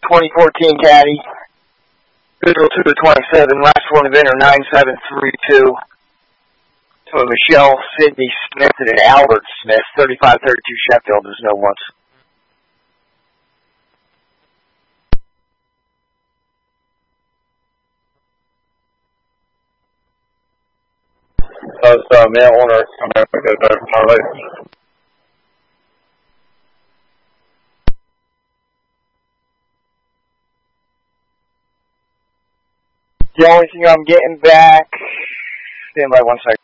2014 caddy. Visual 2 to 27, last one of enter 9732. So Michelle Sidney Smith and Albert Smith, 3532 Sheffield, there's no ones. So male owner coming up with a parlay. The only thing I'm getting back, stand by 1 second.